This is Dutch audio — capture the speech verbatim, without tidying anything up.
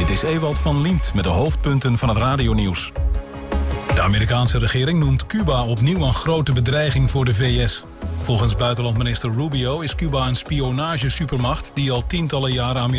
Dit is Ewald van Liemt met de hoofdpunten van het radionieuws. De Amerikaanse regering noemt Cuba opnieuw een grote bedreiging voor de V S. Volgens buitenlandminister Rubio is Cuba een spionagesupermacht die al tientallen jaren